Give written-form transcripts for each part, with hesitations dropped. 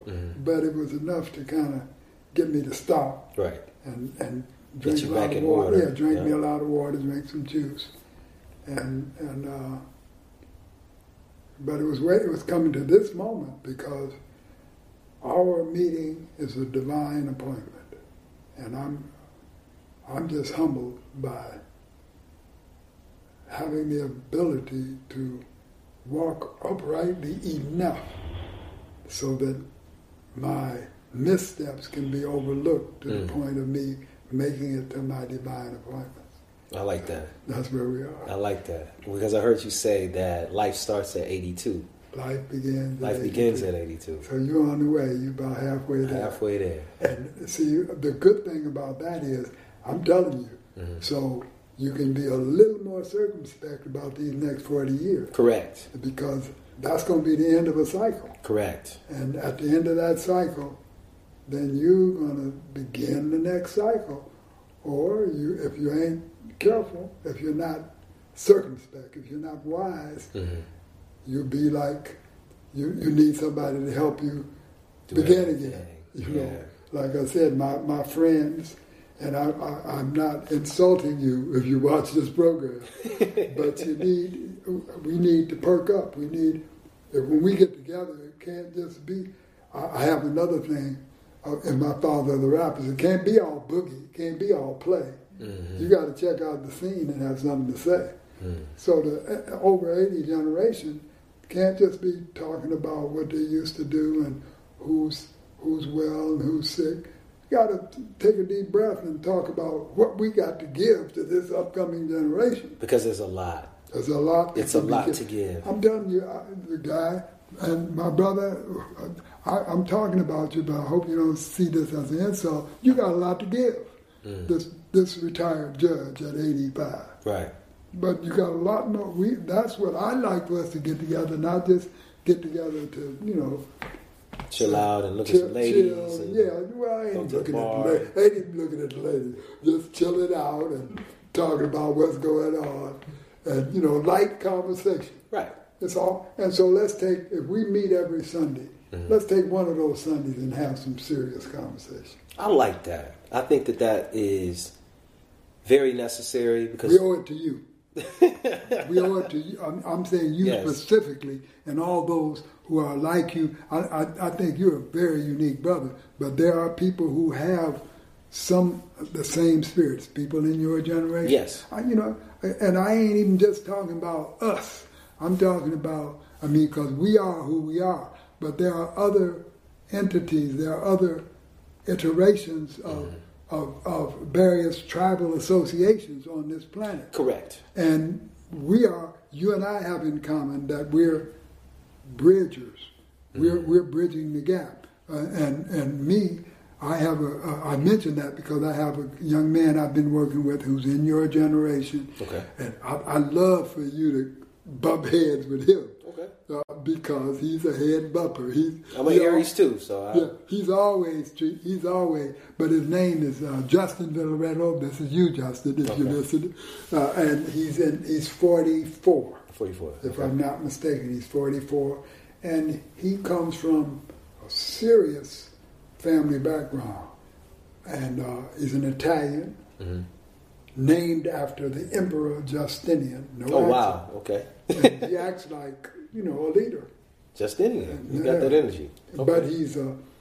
but it was enough to kind of get me to stop. Right. And drink a lot of water. Order. Yeah, drink me a lot of water, drink some juice. But it was coming to this moment because our meeting is a divine appointment. And I'm just humbled by having the ability to walk uprightly enough so that my missteps can be overlooked to the point of me making it to my divine appointments. I like that. That's where we are. I like that. Because I heard you say that life starts at 82. Life begins at 82. So you're on the way. You're about halfway there. Halfway there. And see, the good thing about that is, I'm telling you, so you can be a little more circumspect about these next 40 years. Correct. Because that's going to be the end of a cycle. Correct. And at the end of that cycle, then you're going to begin the next cycle. Or if you ain't careful, if you're not circumspect, if you're not wise, you'll be like, you need somebody to help you begin again. You know, like I said, my friends, and I'm not insulting you if you watch this program, but we need to perk up. When we get together, it can't just be, I have another thing in my father of the rappers, it can't be all boogie, it can't be all play. You got to check out the scene and have something to say. So the over 80 generation can't just be talking about what they used to do and who's well and who's sick. You got to take a deep breath and talk about what we got to give to this upcoming generation. Because there's a lot. There's a lot. It's a lot to give. I'm telling you, the guy and my brother, I'm talking about you, but I hope you don't see this as an insult. You got a lot to give. This retired judge at 85. Right. But you got a lot more. That's what I like for us to get together, not just get together to, chill out and look at the ladies. I ain't looking at the ladies. I ain't even looking at the ladies. Just chill it out and talking about what's going on. And, light conversation. Right. It's all. And so if we meet every Sunday, let's take one of those Sundays and have some serious conversation. I like that. I think that is very necessary because we owe it to you. We owe it to you. I'm saying you specifically, and all those who are like you. I think you're a very unique brother, but there are people who have the same spirits. People in your generation. Yes. And I ain't even just talking about us. I'm talking about, because we are who we are, but there are other entities. There are other iterations of various tribal associations on this planet. Correct. And you and I have in common that we're bridgers. We're bridging the gap. And me, I mentioned that because I have a young man I've been working with who's in your generation. Okay. And I love for you to bump heads with him. Okay. Because he's a head bumper. I'm an Aries too, so he's always, but his name is Justin Villaretto. This is you, Justin, if you're listening. And he's 44. 44. If I'm not mistaken, he's 44. And he comes from a serious family background. And he's an Italian, named after the Emperor Justinian. Wow, okay. And he acts like, a leader. Justinian, you got that energy. Okay. But he's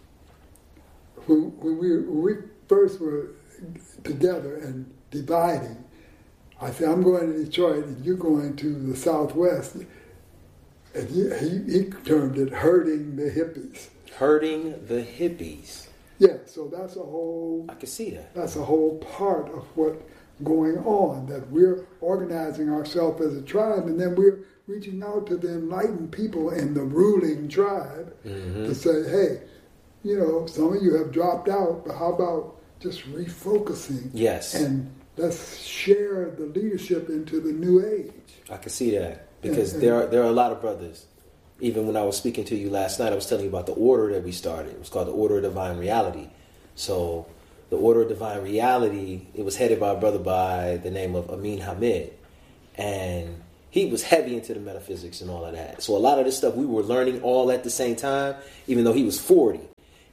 when we first were together and dividing, I said, I'm going to Detroit and you're going to the Southwest. And he termed it herding the hippies. Herding the hippies. Yeah, so that's a whole... I can see that. That's a whole part of what's going on, that we're organizing ourselves as a tribe, and then we're reaching out to the enlightened people in the ruling tribe to say, hey, some of you have dropped out, but how about just refocusing? Yes. And let's share the leadership into the new age. I can see that, because there are a lot of brothers. Even when I was speaking to you last night, I was telling you about the order that we started. It was called the Order of Divine Reality. So the Order of Divine Reality, it was headed by a brother by the name of Amin Hamid. And he was heavy into the metaphysics and all of that. So a lot of this stuff we were learning all at the same time, even though he was 40.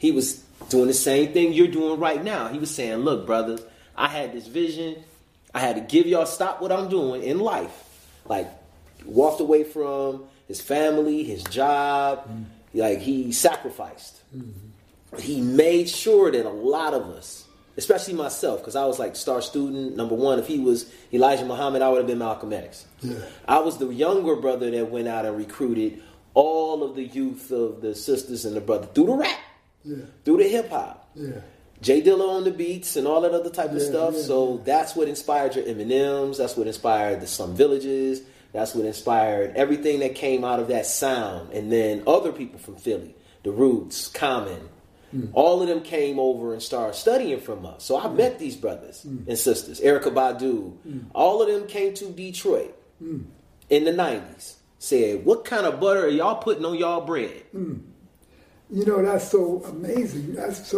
he was doing the same thing you're doing right now. He was saying, look, brothers, I had this vision. I had to give y'all, stop what I'm doing in life. Like, walked away from his family, his job. Like, he sacrificed. He made sure that a lot of us, especially myself, because I was like star student, number one. If he was Elijah Muhammad, I would have been Malcolm X. Yeah. I was the younger brother that went out and recruited all of the youth of the sisters and the brother through the rap, through the hip hop. Yeah. Jay Dilla on the beats and all that other type of stuff. So that's what inspired your Eminems. That's what inspired the Slum Villages. That's what inspired everything that came out of that sound. And then other people from Philly, the Roots, Common, all of them came over and started studying from us. So I met these brothers and sisters. Erykah Badu. All of them came to Detroit in the 90s. Said, what kind of butter are y'all putting on y'all bread? You know, that's so amazing. That's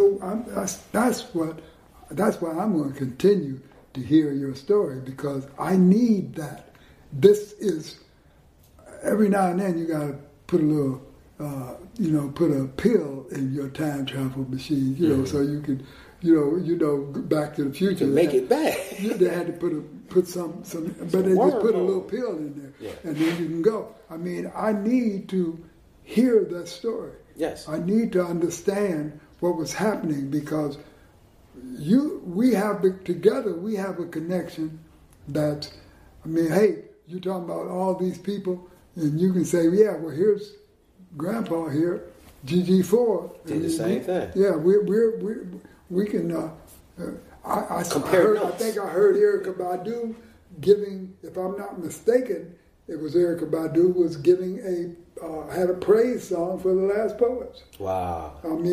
why I'm going to continue to hear your story, because I need that. This is, every now and then you got to put a little, put a pill in your time travel machine, so you can, Back to the Future. To make it back. They had to put some, but they just put a little pill in there, and then you can go. I mean, I need to hear that story. Yes. I need to understand what was happening, because we have a connection that, hey, you're talking about all these people, and you can say, yeah, well, here's Grandpa here, GG4. Did the same thing. Yeah, we can. I compare notes. I think I heard Erykah Badu giving, if I'm not mistaken, it was Erykah Badu was giving had a praise song for the Last Poets. Wow. And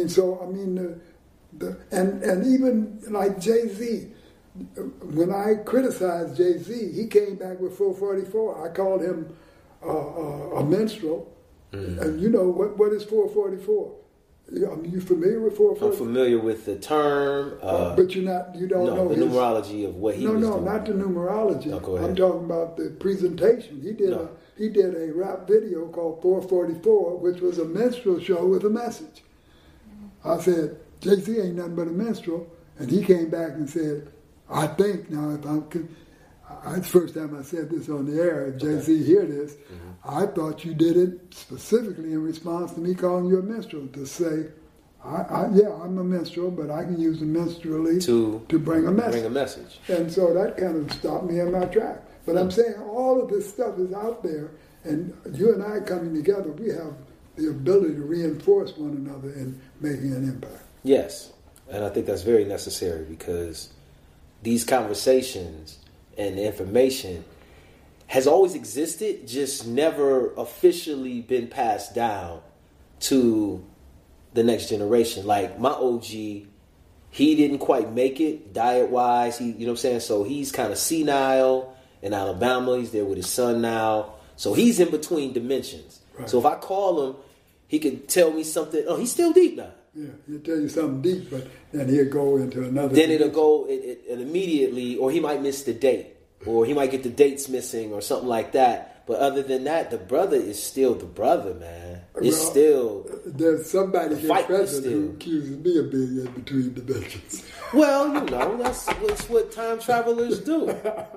even like Jay-Z, when I criticized Jay-Z, he came back with 444. I called him a minstrel. And you know, what is 444? You familiar with 444? I'm familiar with the term. But you don't know the numerology of what he was doing. No, not the numerology. No, go ahead. I'm talking about the presentation. He did a rap video called 444, which was a minstrel show with a message. I said, Jay-Z ain't nothing but a minstrel. And he came back and said, I think now, it's the first time I said this on the air, if Jay-Z hear this, I thought you did it specifically in response to me calling you a minstrel, to say, I'm a minstrel, but I can use the minstrelly to bring a message. And so that kind of stopped me in my track. But I'm saying all of this stuff is out there, and you and I coming together, we have the ability to reinforce one another in making an impact. Yes, and I think that's very necessary, because these conversations and the information has always existed, just never officially been passed down to the next generation. Like my OG, he didn't quite make it diet-wise. You know what I'm saying? So he's kind of senile in Alabama. He's there with his son now. So he's in between dimensions. Right. So if I call him, he could tell me something. Oh, he's still deep now. Yeah, he'll tell you something deep, but then he'll go into another. Then it'll go and immediately, or he might miss the date, or he might get the dates missing, or something like that. But other than that, the brother is still the brother, man. It's still. There's somebody here present who accuses me of being in between dimensions. Well, you know, that's what time travelers do.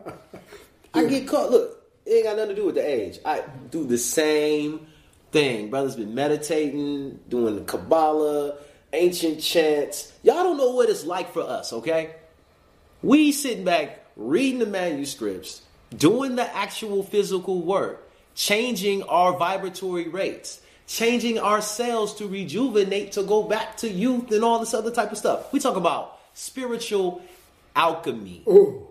I get caught. Look, it ain't got nothing to do with the age. I do the same thing. Brother's been meditating, doing the Kabbalah, ancient chants. Y'all don't know what it's like for us, okay? We sitting back, reading the manuscripts, doing the actual physical work, changing our vibratory rates, changing our cells to rejuvenate, to go back to youth and all this other type of stuff. We talk about spiritual alchemy. Oh.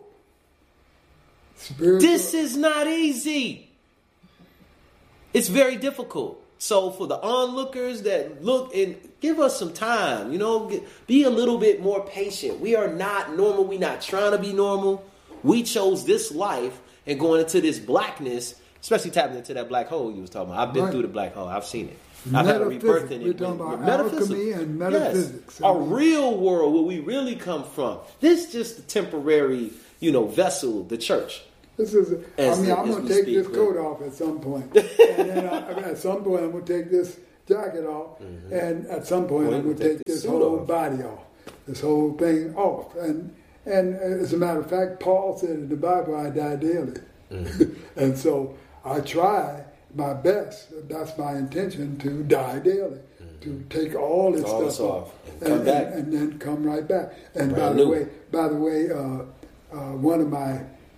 This is not easy. It's very difficult. So for the onlookers that look, and give us some time, you know, be a little bit more patient. We are not normal. We're not trying to be normal. We chose this life and going into this blackness, especially tapping into that black hole you was talking about. I've been through the black hole. I've seen it. I've had a rebirth in it. We're talking about alchemy and metaphysics. Yes. A real world where we really come from. This is just a temporary, vessel, the church. I'm going to take this coat off at some point. And then at some point, I'm going to take this jacket off, and at some point I'm going to take this whole body off, this whole thing off. And as a matter of fact, Paul said in the Bible, I die daily. And so I try my best. That's my intention, to die daily, to take all this stuff off and come back, and then come right back. And by the way, one of my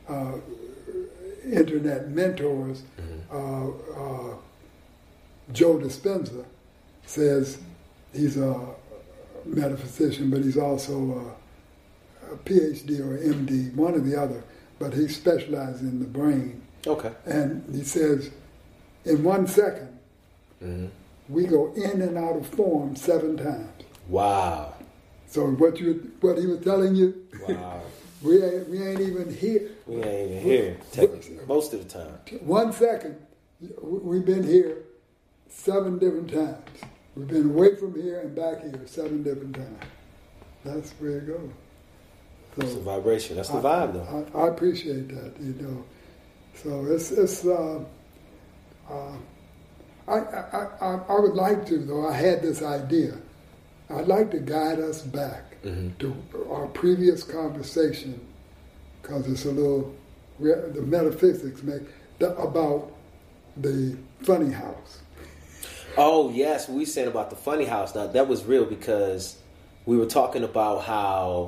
internet mentors, Joe Dispenza, says he's a metaphysician, but he's also a PhD or MD, one or the other, but he specializes in the brain. Okay. And he says, in 1 second, we go in and out of form 7 times. Wow. So what he was telling you, wow. we ain't even here. We ain't even here, technically, most of the time. 1 second, we've been here 7 different times. We've been away from here and back here 7 different times. That's where it goes. So it's the vibration. That's the vibe, though. I appreciate that, you know. So it's I would like to, though. I had this idea. I'd like to guide us back to our previous conversation, because it's a little, the metaphysics about the funny house. Oh, yes. We said about the funny house. Now, that was real, because we were talking about how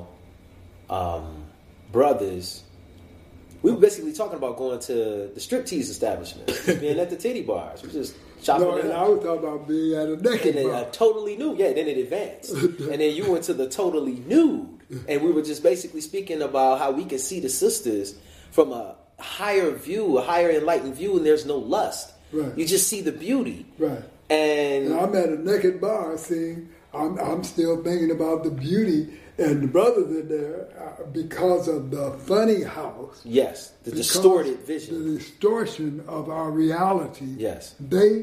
brothers, we were basically talking about going to the striptease establishment, being at the titty bars. We just shopping. No, and I was talking about being at a naked bar. And totally nude. Yeah, then it advanced. And then you went to the totally nude. And we were just basically speaking about how we can see the sisters from a higher view, a higher enlightened view, and there's no lust. Right. You just see the beauty. Right. And I'm at a naked bar seeing, I'm still thinking about the beauty, and the brothers in there, because of the funny house. Yes, the distorted vision. The distortion of our reality. Yes. They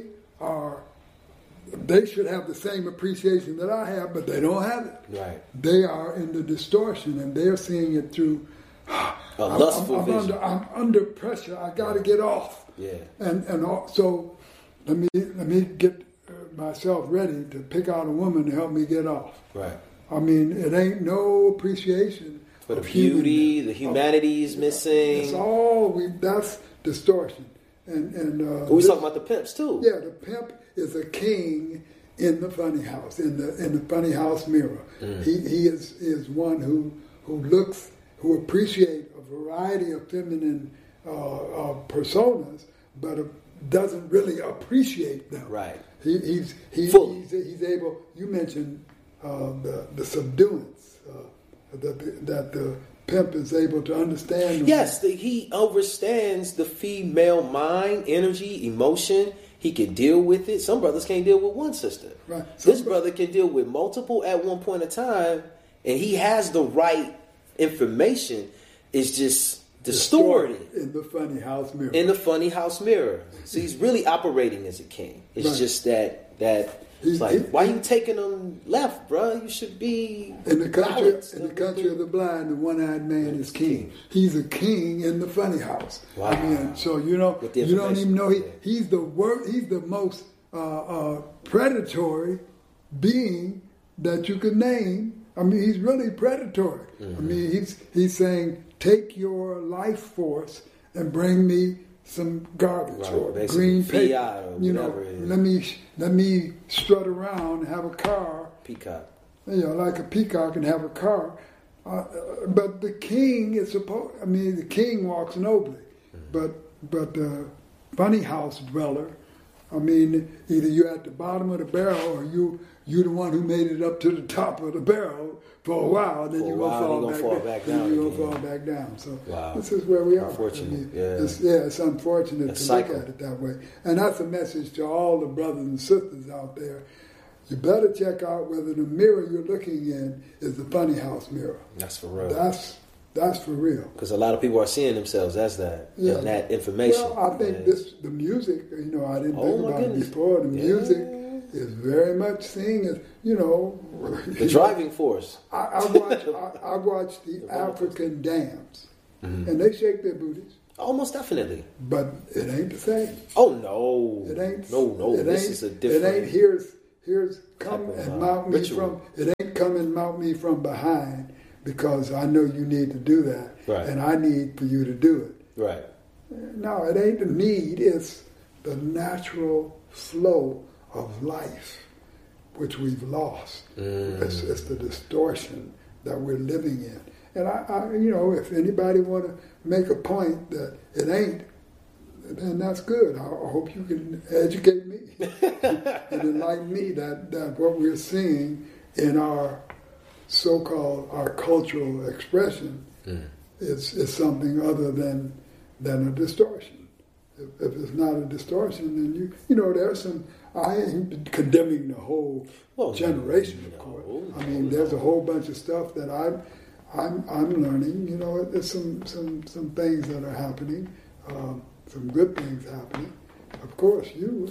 should have the same appreciation that I have, but they don't have it. Right. They are in the distortion, and they're seeing it through a lustful vision. I'm under pressure. I got to get off. Yeah. And so let me get myself ready to pick out a woman to help me get off. Right. I mean, it ain't no appreciation for the beauty, the humanity is missing. It's all that's distortion. And we talking about the pimps too. Yeah, the pimp is a king in the funny house, in the funny house mirror. He is one who appreciates a variety of feminine personas, but doesn't really appreciate them. Right. He's able. You mentioned the subduance that the pimp is able to understand. Yes, he understands the female mind, energy, emotion. He can deal with it. Some brothers can't deal with one sister. Right. This brother can deal with multiple at one point in time, and he has the right information. It's just distorted in the funny house mirror. In the funny house mirror. So he's really operating as a king. It's just that it's like, why you taking them left, bro? You should be in the country. In the country of the blind, the one-eyed man is king. He's a king in the funny house. Wow. I mean, so you don't even know he's the most predatory being that you could name. I mean, he's really predatory. I mean, he's saying, take your life force and bring me some garbage or green paper. Or you know, let me strut around and have a car. Peacock. You know, like a peacock and have a car. But the king is supposed. I mean, the king walks nobly, but the funny house dweller. I mean, either you're at the bottom of the barrel or you're the one who made it up to the top of the barrel for a while. Then you're going to fall back down. You're going to fall back down. So this is where we are. Unfortunate. It's unfortunate to look at it that way. And that's a message to all the brothers and sisters out there. You better check out whether the mirror you're looking in is the funny house mirror. That's for real. That's for real. Because a lot of people are seeing themselves as that, in that information. Well, I think the music, I didn't think about it before. The music is very much seen as, the driving force. I watch the African dance, and they shake their booties. Almost definitely. But it ain't the same. Oh no! It ain't. No. This is a different. It ain't. Here's come and mount me ritual. from. It ain't come and mount me from behind because I know you need to do that, right. and I need for you to do it. Right. No, it ain't the need. It's the natural flow of life, which we've lost. It's the distortion that we're living in. And I if anybody want to make a point that it ain't, then that's good. I hope you can educate me and enlighten me that what we're seeing in our so-called our cultural expression is something other than a distortion. If it's not a distortion, then there's some. I ain't condemning the whole generation, of course. I mean, there's a whole bunch of stuff that I'm learning. There's some things that are happening, some good things happening. Of course, you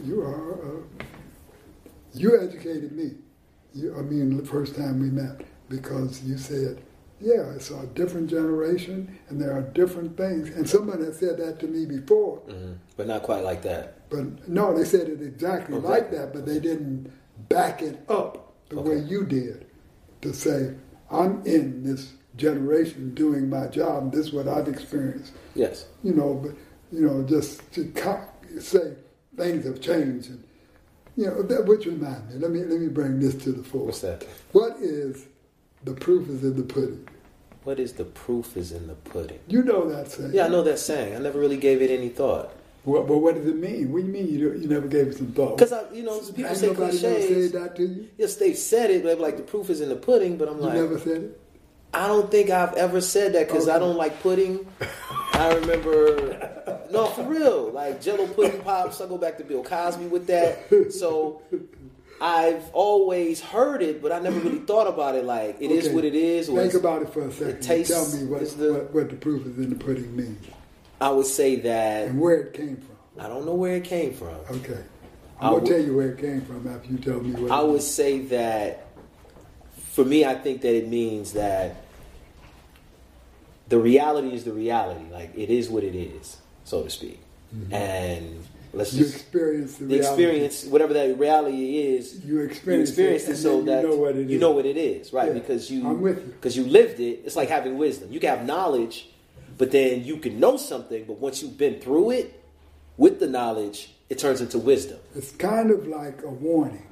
educated me. The first time we met, because you said, yeah, it's a different generation, and there are different things. And someone had said that to me before. But not quite like that. But no, they said it exactly like that, but they didn't back it up the way you did, to say, I'm in this generation doing my job, and this is what I've experienced. Yes. Just to say things have changed. And, that would remind me. Let me bring this to the fore. What's that? What is the proof is in the pudding? What is the proof is in the pudding? You know that saying. Yeah, I know that saying. I never really gave it any thought. Well, but what does it mean? What do you mean you never gave it some thought? Because people say nobody cliches. Never said that to you? Yes, they've said it, but like the proof is in the pudding. But I'm like, you never said it. I don't think I've ever said that because I don't like pudding. I remember, no, for real, like Jell-O pudding pops. I go back to Bill Cosby with that. So I've always heard it, but I never really thought about it. Like it is what it is. Think about it for a second. It tastes, tell me what the proof is in the pudding means. I would say that, and where it came from. I don't know where it came from. Okay, I'm gonna tell you where it came from after you tell me what. I would say that, for me, I think that it means that the reality is the reality. Like it is what it is, so to speak. And you experience the experience, whatever that reality is. You experience it, so that you know what it is. You know what it is, right? Yeah, because I'm with you. Because you lived it. It's like having wisdom. You can have knowledge, but then you can know something. But once you've been through it, with the knowledge, it turns into wisdom. It's kind of like a warning.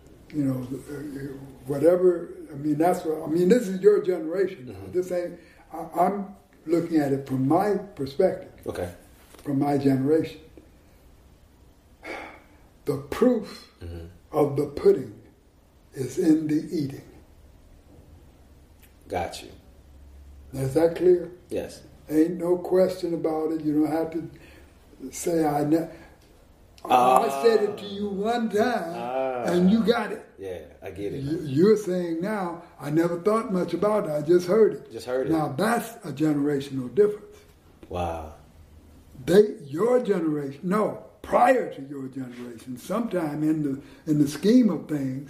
Whatever. That's what. This is your generation. Mm-hmm. This ain't. I'm looking at it from my perspective. Okay. From my generation. The proof of the pudding is in the eating. Got you. Is that clear? Yes. Ain't no question about it. You don't have to say I said it to you one time and you got it. Yeah, I get it. You're saying now, I never thought much about it. I just heard it. Now that's a generational difference. Wow. Your generation, no, prior to your generation, sometime in the scheme of things,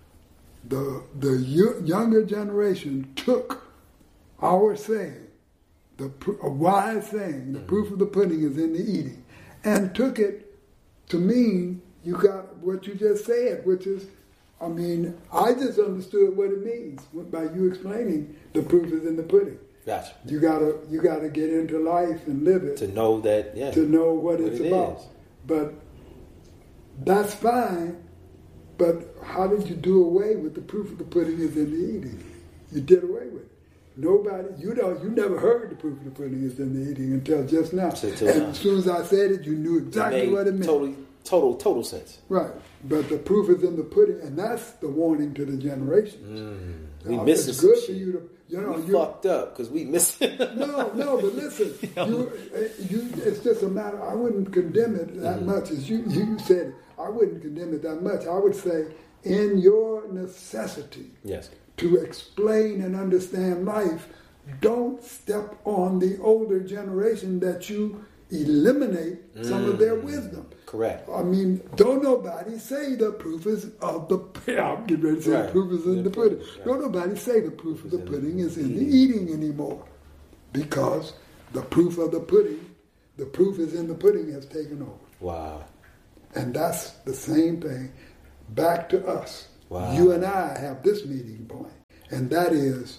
the younger generation took our saying, a wise saying, the proof of the pudding is in the eating, and took it to mean you got what you just said, which is, I just understood what it means by you explaining the proof is in the pudding. Gotcha. You gotta get into life and live it to know that. Yeah. To know what it's about. But that's fine. But how did you do away with the proof of the pudding is in the eating? You did away with it. Nobody, you never heard the proof of the pudding is in the eating until just now. And as soon as I said it, you knew exactly what it meant. Total sense. Right. But the proof is in the pudding, and that's the warning to the generation. We missing it's good some for you to, we fucked up because we missed it. No, but listen, it's just a matter, I wouldn't condemn it that much as you said it. I wouldn't condemn it that much. I would say, in your necessity to explain and understand life, don't step on the older generation that you eliminate some of their wisdom. Correct. Don't nobody say the proof is of the pudding. I'm getting ready to say the proof is in the pudding. Right. Don't nobody say the proof of the pudding is in the eating anymore. Because the proof of the pudding the proof is in the pudding has taken over. Wow. And that's the same thing back to us. Wow. You and I have this meeting point, and that is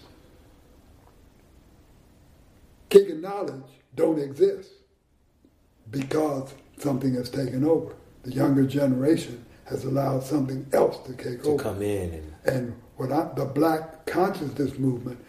kicking knowledge don't exist because something has taken over. The younger generation has allowed something else to take over. To come in. And the Black consciousness movement,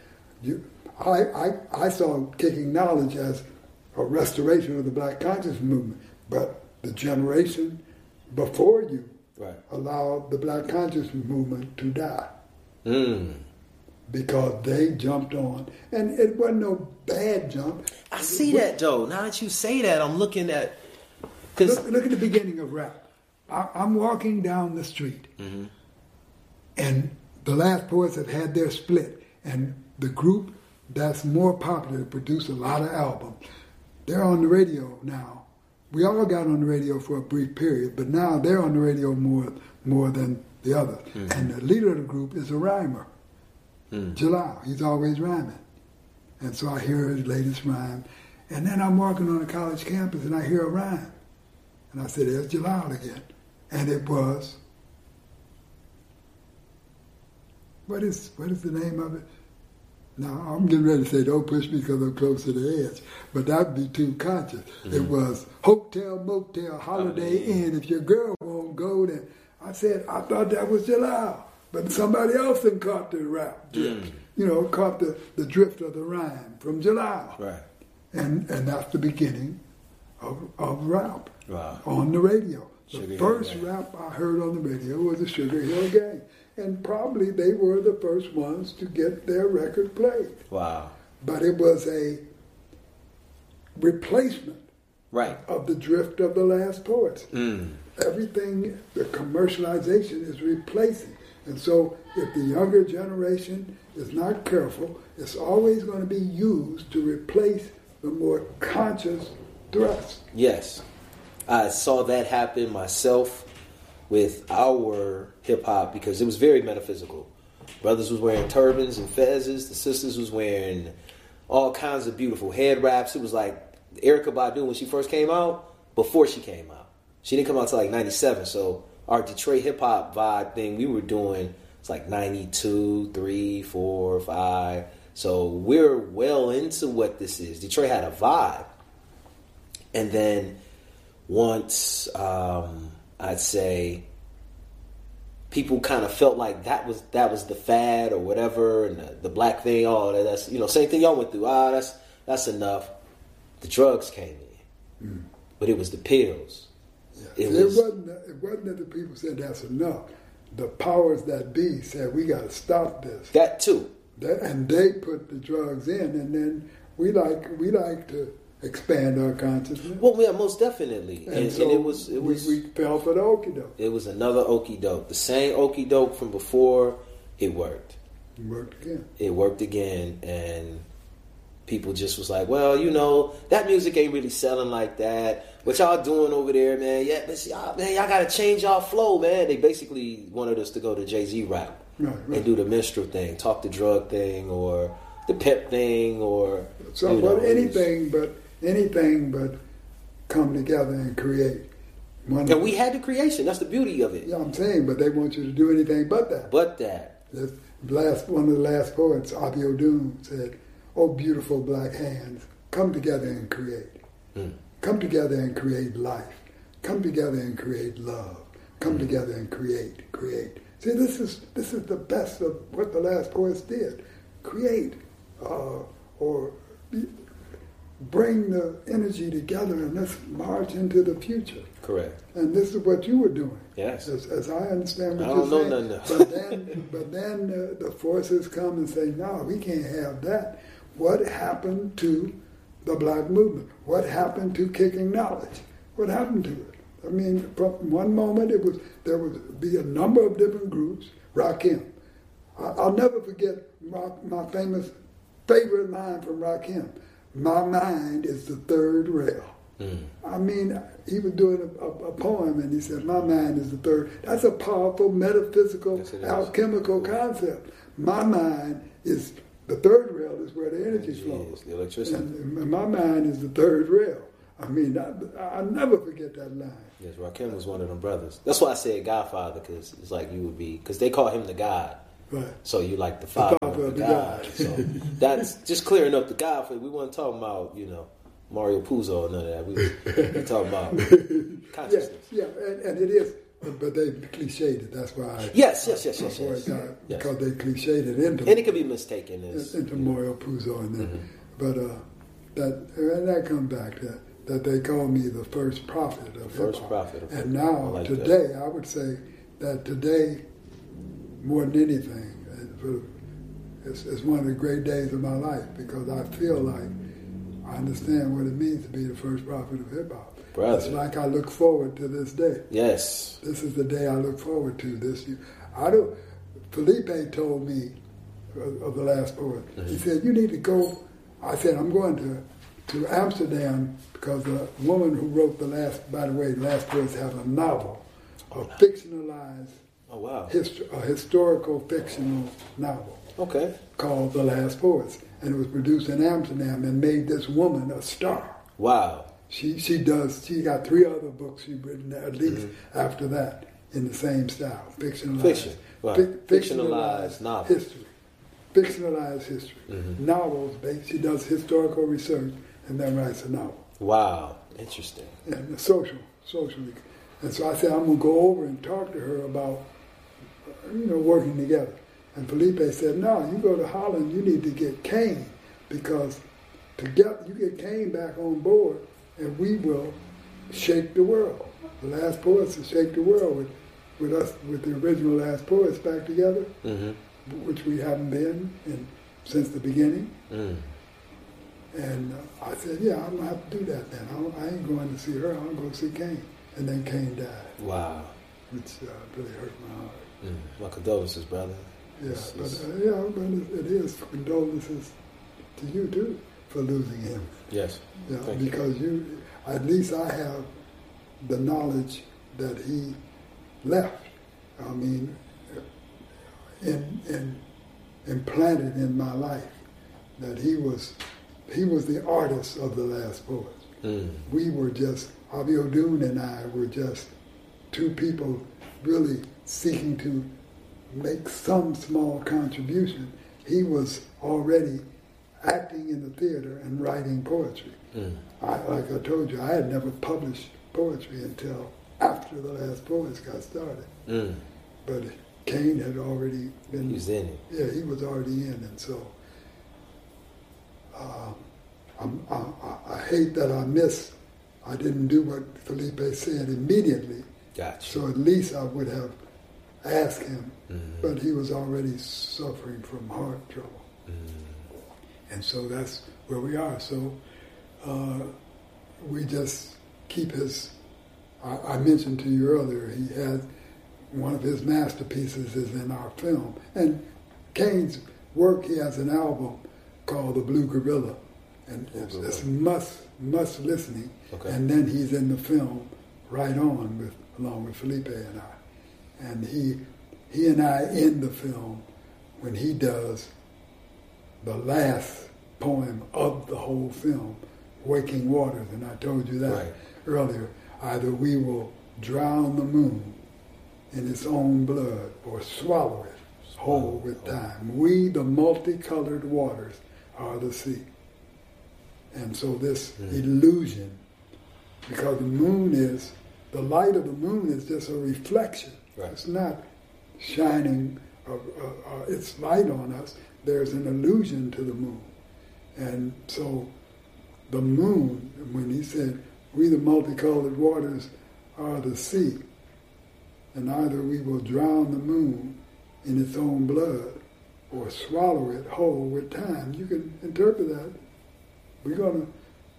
I saw kicking knowledge as a restoration of the Black consciousness movement, but the generation before you allowed the Black consciousness movement to die. Because they jumped on. And it wasn't no bad jump. I see that, though. Now that you say that, I'm looking at... Look at the beginning of rap. I'm walking down the street, and the Last Poets have had their split, and the group that's more popular produced a lot of albums. They're on the radio now. We all got on the radio for a brief period, but now they're on the radio more than the others. And the leader of the group is a rhymer, Jalal. He's always rhyming. And so I hear his latest rhyme. And then I'm walking on a college campus and I hear a rhyme. And I said, there's Jalal again. And it was, what is the name of it? Now, I'm getting ready to say, don't push me because I'm close to the edge. But that would be too conscious. It was Hotel, Motel, Holiday Inn. If your girl won't go, then I said, I thought that was Jalal. But somebody else had caught the rap drift. Caught the drift of the rhyme from Jalal. Right. And that's the beginning of rap on the radio. The first rap I heard on the radio was the Sugar Hill Gang. And probably they were the first ones to get their record played. Wow. But it was a replacement of the drift of the Last Poets. Everything, the commercialization is replacing. And so if the younger generation is not careful, it's always going to be used to replace the more conscious thrust. Yes. I saw that happen myself with our hip-hop because it was very metaphysical. Brothers was wearing turbans and fezzes. The sisters was wearing all kinds of beautiful head wraps. It was like Erykah Badu when she first came out, before she came out. She didn't come out until like 97. So our Detroit hip-hop vibe thing we were doing, it's like 92, 3, 4, 5. So we're well into what this is. Detroit had a vibe. And then once, I'd say, people kind of felt like that was the fad or whatever, and the black thing, that's same thing y'all went through. That's enough. The drugs came in, but it was the pills. Yeah. It wasn't that the people said that's enough. The powers that be said we got to stop this. That too. And they put the drugs in, and then we like to expand our consciousness. Well, yeah, most definitely. And so it was we fell for the okie doke. It was another okie doke. The same okie doke from before. It worked. It worked again, and people just was like, well, that music ain't really selling like that. What y'all doing over there, man? Yeah, y'all gotta change y'all flow, man. They basically wanted us to go to Jay-Z route and do the minstrel thing, talk the drug thing, or the pep thing, or anything but come together and create. And we had the creation. That's the beauty of it. Yeah, I'm saying, but they want you to do anything but that. One of the last poets, Abi Odun, said, "Oh, beautiful black hands, come together and create. Come together and create life. Come together and create love. Come together and create. See, this is the best of what the last poets did. Create, or bring the energy together and let's march into the future." Correct. And this is what you were doing. Yes. As I understand what I you're don't saying. know nothing. But then the forces come and say, no, we can't have that. What happened to the black movement? What happened to kicking knowledge? What happened to it? I mean, from one moment there would be a number of different groups. Rakim. I'll never forget my favorite line from Rakim. My mind is the third rail. I mean, he was doing a poem and he said, my mind is the third. That's a powerful metaphysical, alchemical concept. My mind is the third rail is where the energy flows. The electricity. And my mind is the third rail. I mean, I'll never forget that line. Yes, Rakim was one of them brothers. That's why I said Godfather, because it's like you would be, because they call him the God. Right. So you like the father of the God. So that's just clearing up the God. We weren't talking about, Mario Puzo or none of that. We talking about consciousness. Yeah, and it is, but they cliched it. That's why. Yes. Because they cliched it into. And it could be mistaken as into Mario Puzo and then, but that comes back to that they call me the first prophet of hip-hop. And now like today, that. I would say that today, more than anything, it's one of the great days of my life because I feel like I understand what it means to be the first prophet of hip-hop. Brother. It's like I look forward to this day. Yes. This is the day I look forward to this year. Felipe told me of the Last Poet. Mm-hmm. He said, you need to go. I said, I'm going to Amsterdam because the woman who wrote Last Poets has a novel, a fictionalized, a historical fictional novel. Okay. Called The Last Poets. And it was produced in Amsterdam and made this woman a star. Wow. She got 3 other books she's written at least after that in the same style. Fictionalized. Fiction. Wow. Fictionalized novel. History. Fictionalized history. Mm-hmm. Novels based. She does historical research and then writes a novel. Wow. Interesting. And socially. And so I said, I'm going to go over and talk to her about, working together. And Felipe said, no, you go to Holland, you need to get Kane because you get Kane back on board and we will shake the world. The Last Poets will shake the world with us, with the original Last Poets back together, which we haven't been since the beginning. Mm. And I said, yeah, I'm going to have to do that then. I ain't going to see her, I'm going to see Kane. And then Kane died. Wow. Which really hurt my heart. Mm. My condolences, brother. Yeah, but it is condolences to you too for losing him. Yes. Yeah, because at least I have the knowledge that he left. I mean, implanted in my life that he was the artist of the Last Poets. Mm. We were just Abiodun and I were just 2 people really seeking to make some small contribution. He was already acting in the theater and writing poetry. Mm. Like I told you, I had never published poetry until after the Last Poets got started. Mm. But Kane had already been... He was in it. Yeah, he was already in, and so I hate that I didn't do what Felipe said immediately. Gotcha. So at least I would have asked him, but he was already suffering from heart trouble. Mm. And so that's where we are. So we just keep his... I mentioned to you earlier, he had one of his masterpieces is in our film. And Kane's work, he has an album called The Blue Gorilla. And it's must listening. Okay. And then he's in the film Right On along with Felipe and I. And he and I end the film when he does the last poem of the whole film, Waking Waters. And I told you that earlier. Either we will drown the moon in its own blood or swallow it whole with time. We, the multicolored waters, are the sea. And so this illusion, because the light of the moon is just a reflection. Right. It's not shining its light on us. There's an illusion to the moon. And so the moon, when he said, we the multicolored waters are the sea, and either we will drown the moon in its own blood or swallow it whole with time. You can interpret that. We'll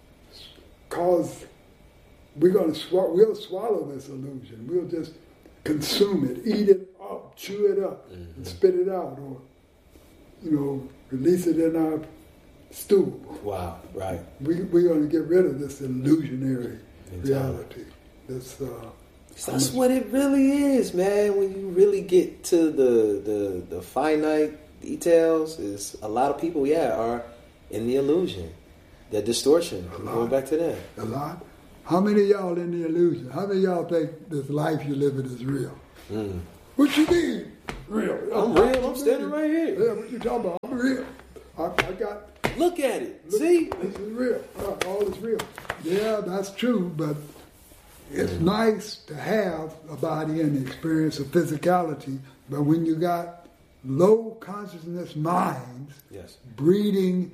swallow this illusion. We'll just consume it, eat it up, chew it up, and spit it out, or, release it in our stew. Wow, right. We're going to get rid of this illusionary reality. That's what it really is, man. When you really get to the finite details, is a lot of people, are in the illusion, the distortion. Going back to that. A lot. How many of y'all in the illusion? How many of y'all think this life you're living is real? What you mean? Real? I'm real. I'm standing right here. Yeah, what you talking about? I'm real. I got. Look at it. See? This is real. All is real. Yeah, that's true, but it's nice to have a body and the experience of physicality, but when you got low consciousness minds breeding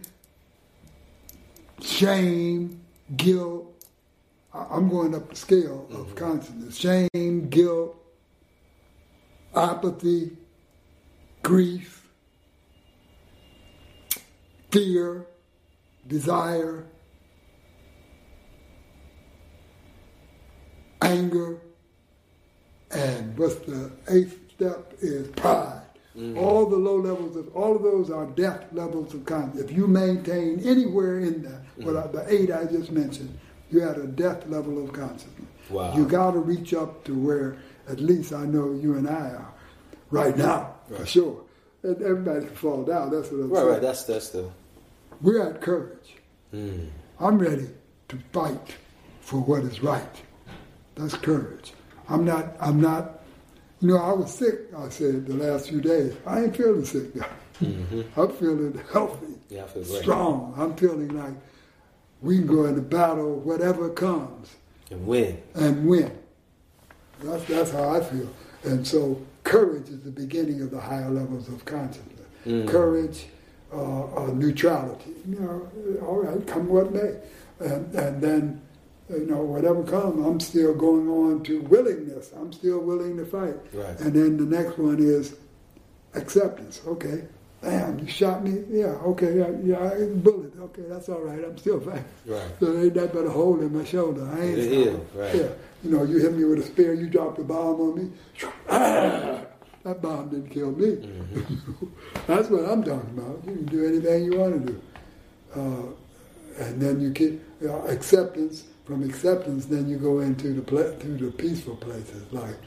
shame, guilt, I'm going up the scale of consciousness. Shame, guilt, apathy, grief, fear, desire, anger, and what's the eighth step is pride. All the low levels of, all of those are death levels of consciousness. If you maintain anywhere in that, the 8 I just mentioned, you're at a death level of consciousness. Wow. You got to reach up to where, at least I know you and I are, right now, for sure. And everybody can fall down, that's what I'm saying. Right, that's the... We're at courage. I'm ready to fight for what is right. That's courage. I'm not, you know, I was sick, I said, the last few days. I ain't feeling sick now. I'm feeling healthy, I feel great. Strong. I'm feeling like we can go into battle, whatever comes. And win. That's how I feel. And so courage is the beginning of the higher levels of consciousness. Courage, neutrality. You know, all right, come what may. And then, you know, whatever comes, I'm still going on to willingness. I'm still willing to fight. Right. And then the next one is acceptance. Okay, damn, you shot me? Yeah, okay, yeah, bullet. Okay, that's all right. I'm still fighting. Right. So there ain't that but a hole in my shoulder. I ain't stopping. Right. Yeah. You know, you hit me with a spear, you dropped a bomb on me. That bomb didn't kill me. That's what I'm talking about. You can do anything you want to do. And then you get acceptance. From acceptance, then you go into the peaceful places like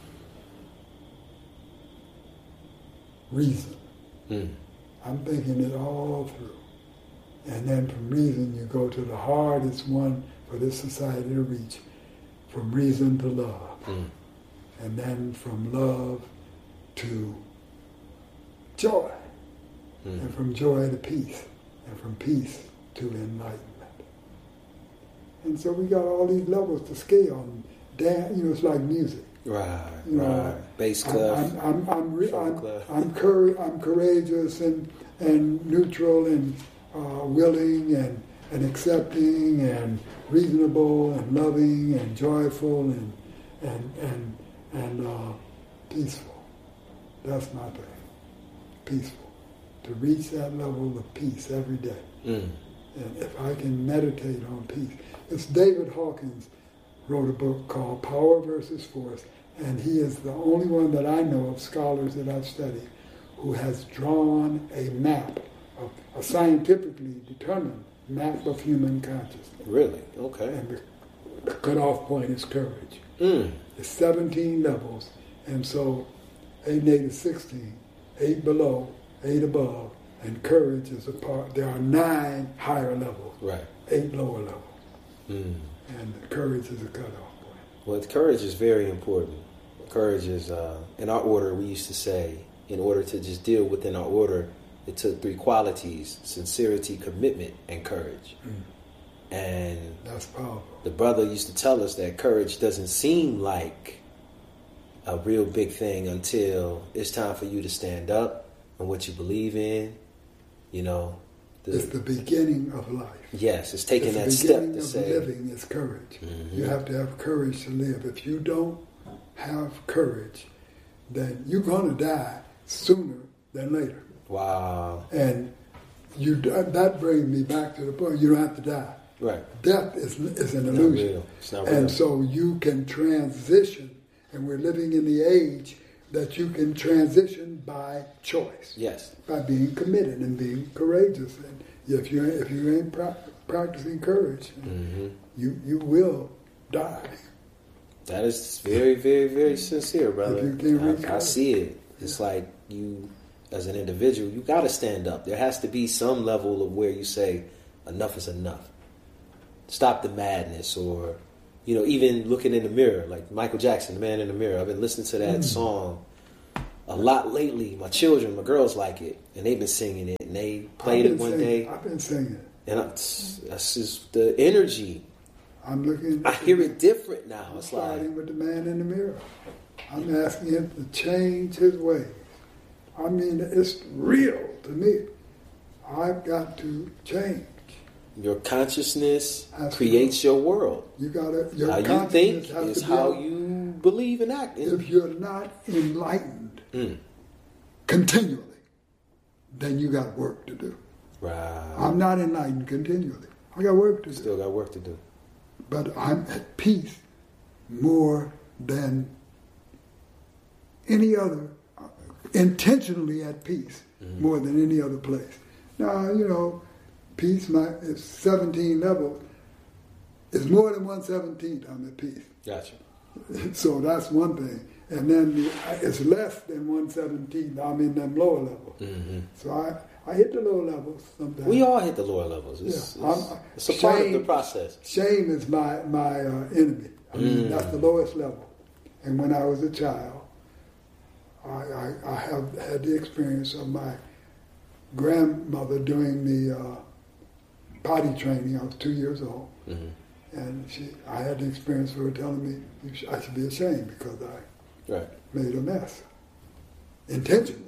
reason. I'm thinking it all through. And then from reason, you go to the hardest one for this society to reach, from reason to love. And then from love to joy. And from joy to peace. And from peace to enlightenment. And so we got all these levels to scale. And you know, it's like music. Right, you know, bass clef. I'm courageous and neutral and willing and accepting and reasonable and loving and joyful and peaceful. That's my thing. Peaceful. To reach that level of peace every day. And if I can meditate on peace. It's David Hawkins wrote a book called Power versus Force, and he is the only one that I know of scholars that I've studied who has drawn a map, a scientifically determined map of human consciousness. Really? Okay. And the cutoff point is courage. It's 17 levels, and so 8 and 8 is 16, 8 below, 8 above, and courage is a part. There are 9 higher levels, 8 lower levels. And courage is a cutoff point. Well, courage is very important. Courage is, in our order, we used to say, in order to just deal within our order, it took 3 qualities: sincerity, commitment, and courage. And that's powerful. The brother used to tell us that courage doesn't seem like a real big thing until it's time for you to stand up and what you believe in, you know. It's the beginning of life. Yes, it's taking that step to say... The beginning of living is courage. You have to have courage to live. If you don't have courage, then you're going to die sooner than later. Wow. And that brings me back to the point, you don't have to die. Right. Death is an illusion. It's not real. And so you can transition, and we're living in the age that you can transition by choice. Yes. By being committed and being courageous. And if you ain't practicing courage, you will die. That is very, very, very sincere, brother. I see it. It's like you, as an individual, you got to stand up. There has to be some level of where you say, enough is enough. Stop the madness, or even looking in the mirror, like Michael Jackson, The Man in the Mirror. I've been listening to that song a lot lately. My children, my girls like it, and they've been singing it, and they played it one day. I've been singing it. And that's just the energy. I hear it different now. I'm it's starting with The Man in the Mirror. I'm asking him to change his ways. I mean, it's real to me. I've got to change. Your consciousness creates your world. Your how you think is how you believe and act. If you're not enlightened continually, then you got work to do. Right. I'm not enlightened continually. I got work to do. Still got work to do. But I'm at peace more than any other, intentionally at peace more than any other place. Now, peace is 17 levels. It's more than 1/17 I'm at peace. Gotcha. So that's one thing. And then it's less than 1/17 I'm in them lower levels. Mm-hmm. So I hit the lower levels sometimes. We all hit the lower levels. It's a part of the process. Shame is my enemy. I mean, that's the lowest level. And when I was a child, I have had the experience of my grandmother doing the potty training. I was 2 years old. Mm-hmm. And I had the experience of her telling me I should be ashamed because I made a mess intentionally.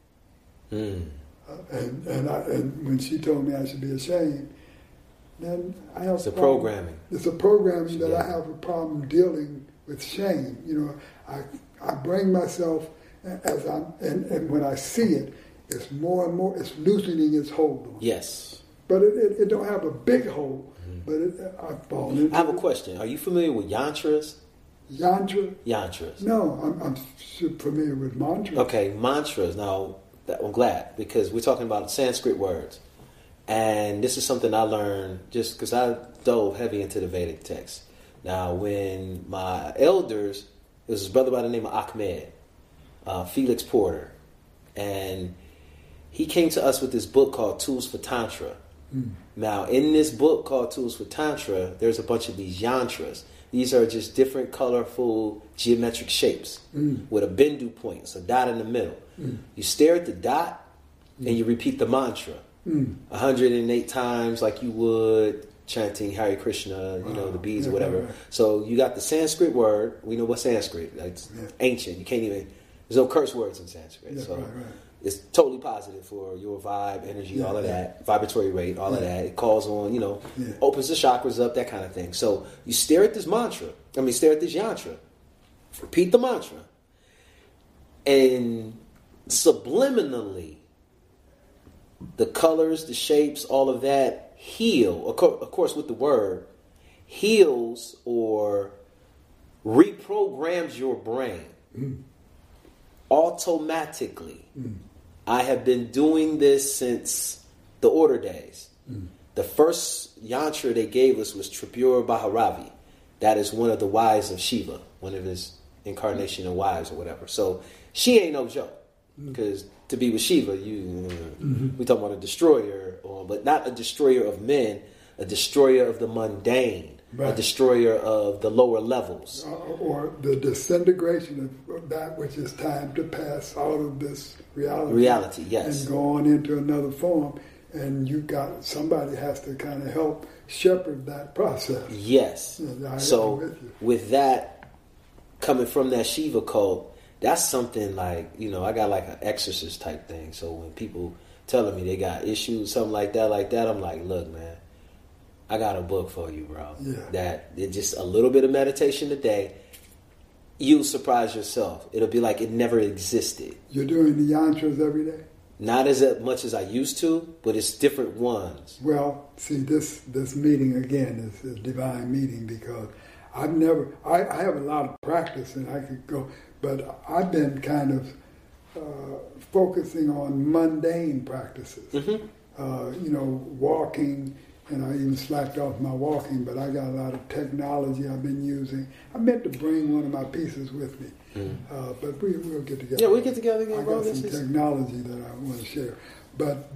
And when she told me I should be ashamed, then I have it's a programming. It's a programming that I have a problem dealing with shame. I bring myself as and when I see it, it's more and more. It's loosening its hold on. Yes. But it don't have a big hold. But I fall into. I have a question. Are you familiar with yantras? Yantras. No, I'm familiar with mantras. Okay, mantras. Now, I'm glad because we're talking about Sanskrit words. And this is something I learned just because I dove heavy into the Vedic text. Now, when my elders, there was this brother by the name of Ahmed, Felix Porter, and he came to us with this book called Tools for Tantra. Now, in this book called Tools for Tantra, there's a bunch of these yantras. These are just different colorful geometric shapes with a bindu point, it's a dot in the middle. You stare at the dot and you repeat the mantra 108 times like you would chanting Hare Krishna, the beads or whatever. Right. So you got the Sanskrit word. We know what Sanskrit. It's ancient. You can't even, there's no curse words in Sanskrit. Yeah, so it's totally positive for your vibe, energy, all of that, vibratory rate, all of that. It calls on, opens the chakras up, that kind of thing. So you stare at this yantra, repeat the mantra, and subliminally, the colors, the shapes, all of that heal, of course with the word, heals or reprograms your brain automatically. I have been doing this since the order days. The first yantra they gave us was Tripura Bhairavi. That is one of the wives of Shiva, one of his incarnation of wives or whatever. So she ain't no joke. Because to be with Shiva, we talking about a destroyer, but not a destroyer of men, a destroyer of the mundane. Right. A destroyer of the lower levels. Or the disintegration of that which is time to pass out of this reality. Reality, yes. And go on into another form. And somebody has to kind of help shepherd that process. Yes. So with that, coming from that Shiva cult, that's something like, I got like an exorcist type thing. So when people telling me they got issues, something like that, I'm like, look, man, I got a book for you, bro. Yeah. That it's just a little bit of meditation a day. You'll surprise yourself. It'll be like it never existed. You're doing the yantras every day? Not as much as I used to, but it's different ones. Well, see, this meeting again is a divine meeting because I have a lot of practice and I could go, but I've been kind of focusing on mundane practices. Walking. And I even slacked off my walking, but I got a lot of technology I've been using. I meant to bring one of my pieces with me, but we'll get together. Yeah, we'll get together again, bro. I got some technology that I want to share. But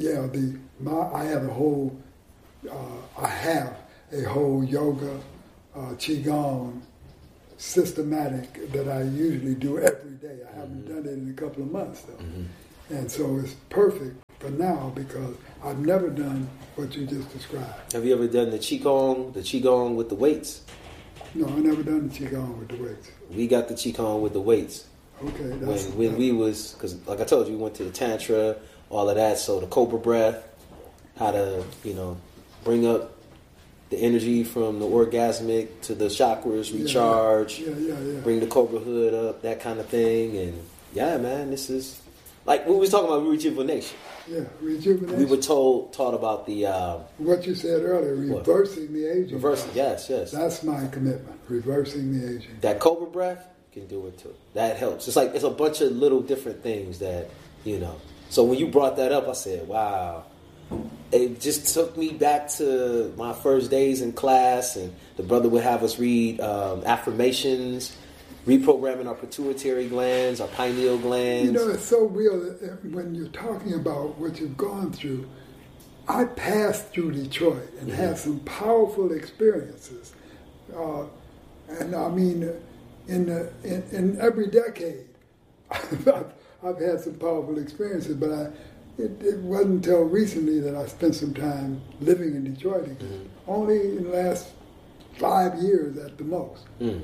I have a whole yoga Qigong systematic that I usually do every day. I haven't done it in a couple of months though. Mm-hmm. And so it's perfect for now because I've never done what you just described. Have you ever done the Qigong with the weights? No, I've never done the Qigong with the weights. We got the Qigong with the weights. Okay. When we was, because like I told you, we went to the Tantra, all of that. So the Cobra breath, how to, bring up the energy from the orgasmic to the chakras, recharge, bring the Cobra hood up, that kind of thing. And yeah, man, this is like we was talking about rejuvenation. Yeah, rejuvenation. We were taught about the what you said earlier, reversing the aging. Reversing, yes. That's my commitment. Reversing the aging. That Cobra breath can do it too. That helps. It's like it's a bunch of little different things that So when you brought that up, I said, "Wow." It just took me back to my first days in class, and the brother would have us read affirmations, reprogramming our pituitary glands, our pineal glands. It's so real that when you're talking about what you've gone through. I passed through Detroit and had some powerful experiences, and I mean, in every decade, I've had some powerful experiences, but it wasn't until recently that I spent some time living in Detroit again. Mm-hmm. Only in the last 5 years at the most. Mm.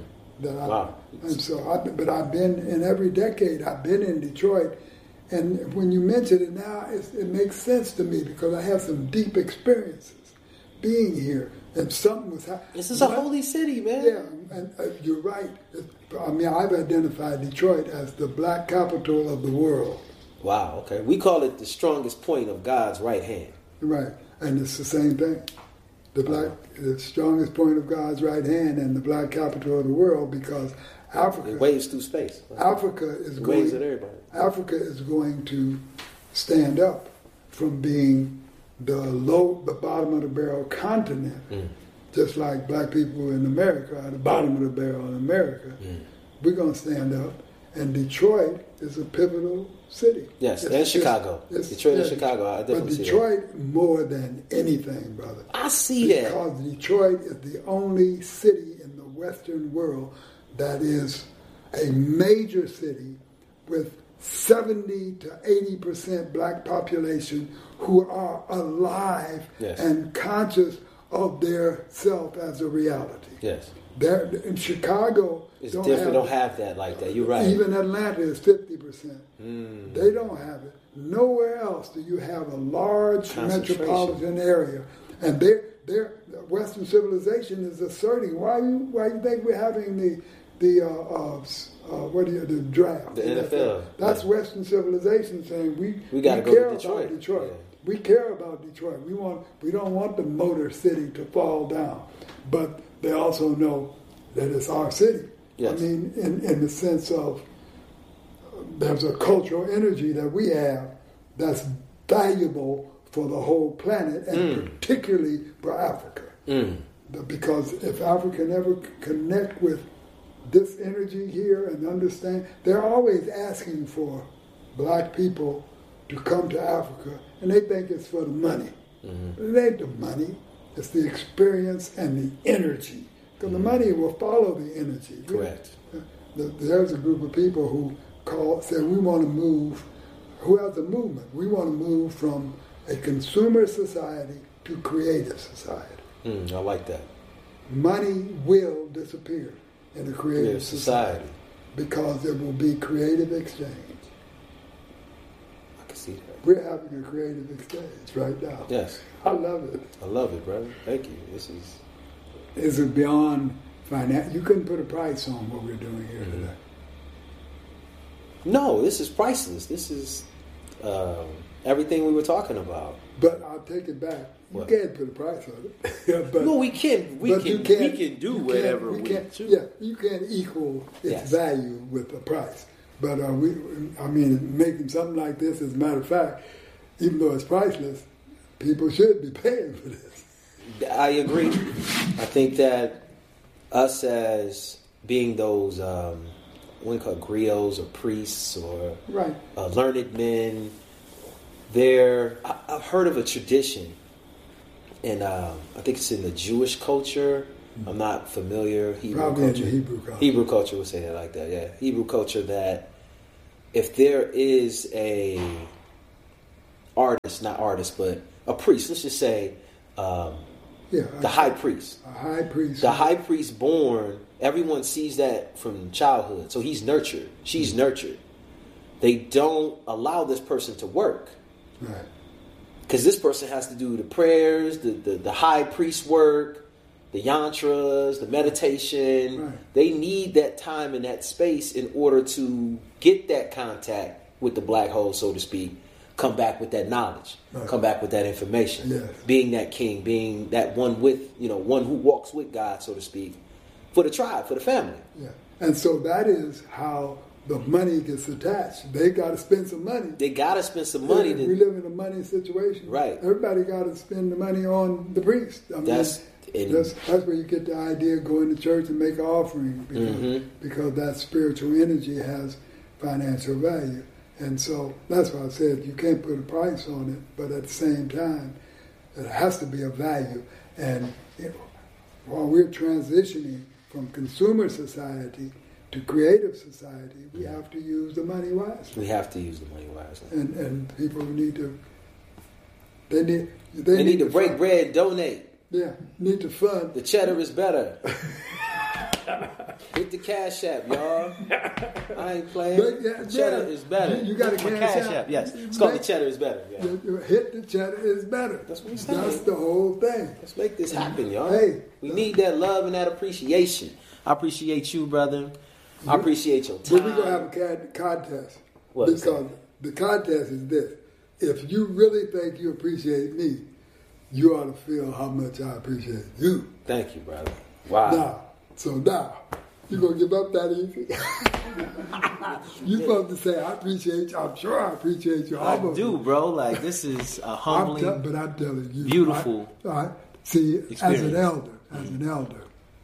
But I've been in every decade. I've been in Detroit, and when you mention it now, it makes sense to me because I have some deep experiences being here, and something was happening. This is a holy city, man. Yeah, and you're right. I've identified Detroit as the black capital of the world. Wow, okay. We call it the strongest point of God's right hand. Right, and it's the same thing. The strongest point of God's right hand and the black capital of the world because Africa... It waves through space. Africa is waves at everybody. Africa is going to stand up from being the bottom of the barrel continent, just like black people in America are the bottom of the barrel in America. We're going to stand up, and Detroit is a pivotal city. Yes, and Chicago. Detroit and Chicago, I definitely see that. But Detroit more than anything, brother. I see that. Because Detroit is the only city in the Western world that is a major city with 70 to 80% black population who are alive and conscious of their self as a reality. Yes. In Chicago, it's different. Don't have that like that. You're right. Even Atlanta is 50%. They don't have it. Nowhere else do you have a large metropolitan area, and their Western civilization is asserting. Why you think we're having the draft? The NFL. That's Western civilization saying we got to go to Detroit. About Detroit. Yeah. We care about Detroit. We don't want the motor city to fall down, but they also know that it's our city. Yes. I mean, in the sense of there's a cultural energy that we have that's valuable for the whole planet and particularly for Africa. Because if Africa never connect with this energy here and understand, they're always asking for black people to come to Africa, and they think it's for the money. It ain't the money. It's the experience and the energy. Because the money will follow the energy. Correct. There's a group of people who said we want to move, who has a movement. We want to move from a consumer society to creative society. I like that. Money will disappear in a creative society because there will be creative exchange. I can see that. We're having a creative exchange right now. Yes. I love it. I love it, brother. Thank you. This is beyond finance. You couldn't put a price on what we're doing here today. No, this is priceless. This is everything we were talking about. But I'll take it back. You can't put a price on it. No, we can. We can do whatever we choose. Yeah, you can't equal its value with a price. But making something like this, as a matter of fact, even though it's priceless, people should be paying for this. I agree. I think that us as being those, what we call griots or priests or learned men, I've heard of a tradition, and I think it's in the Jewish culture I'm not familiar. Hebrew Probably culture. in the Hebrew culture. Hebrew culture would say that like that. Yeah, Hebrew culture that if there is a artist, not artist, but a priest. Let's just say the high priest. A high priest. The high priest born. Everyone sees that from childhood. So he's nurtured. She's nurtured. They don't allow this person to work. Right. Because this person has to do the prayers, the high priest work, the yantras, the meditation. Right. They need that time and that space in order to get that contact with the black hole, so to speak. Come back with that knowledge. Right. Come back with that information. Yes. Being that king, being that one with, one who walks with God, so to speak, for the tribe, for the family. Yeah. And so that is how the money gets attached. They got to spend some money. They got to spend some money. We live in a money situation. Right. Everybody got to spend the money on the priest. I mean, that's where you get the idea of going to church and make an offering because that spiritual energy has financial value. And so that's why I said you can't put a price on it, but at the same time, it has to be a value. And while we're transitioning from consumer society to creative society, we have to use the money wisely. We have to use the money wisely. And people need to, they need to break bread, donate. Yeah, need to fund. The cheddar is better. Hit the Cash App, y'all. I ain't playing. The cheddar is better. You got a Cash App? Yes. It's called the cheddar is better. Yeah. Hit the cheddar is better. That's what we saying. That's the whole thing. Let's make this happen, y'all. Hey. We need that love and that appreciation. I appreciate you, brother. I appreciate your time. But we're going to have a contest. What? Because the contest is this. If you really think you appreciate me, you ought to feel how much I appreciate you. Thank you, brother. Wow. Now, you going to give up that easy? You're supposed to say, I appreciate you. I'm sure I appreciate you. I do, bro. Like, this is a humbling, but I'm telling you. Beautiful See, experience. as an elder,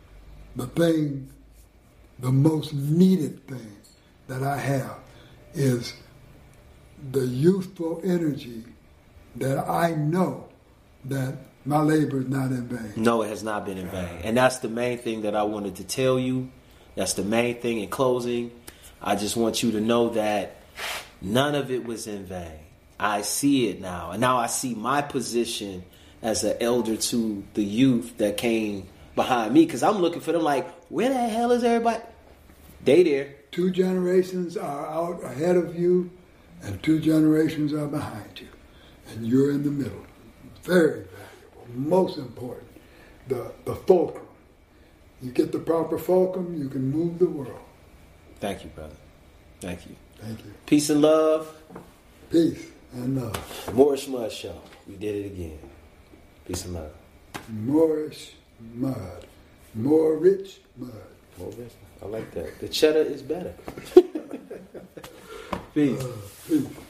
the most needed thing that I have is the youthful energy that I know that my labor is not in vain. No, it has not been in vain. And that's the main thing that I wanted to tell you. That's the main thing in closing. I just want you to know that none of it was in vain. I see it now. And now I see my position as an elder to the youth that came behind me. Because I'm looking for them like, where the hell is everybody? They there. 2 generations are out ahead of you, and 2 generations are behind you. And you're in the middle. Very valuable. Most important, the fulcrum. You get the proper fulcrum, you can move the world. Thank you, brother. Thank you. Thank you. Peace and love. Peace and love. Moorish Mud Show. We did it again. Peace and love. Moorish Mud. More rich mud. More rich. I like that. The cheddar is better. Peace. Peace.